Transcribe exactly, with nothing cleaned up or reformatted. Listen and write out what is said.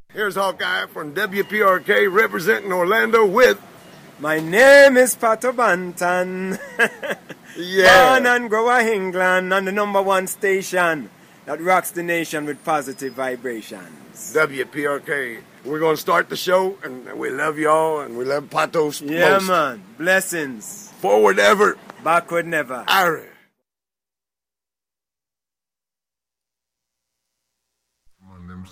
Here's Hawkeye from W P R K representing Orlando with... My name is Pato Banton. Yeah. Born and grow in England on the number one station that rocks the nation with positive vibrations. W P R K. We're going to start the show, and we love y'all, and we love Patos Yeah, most. man. Blessings. Forward ever. Backward never. Irish.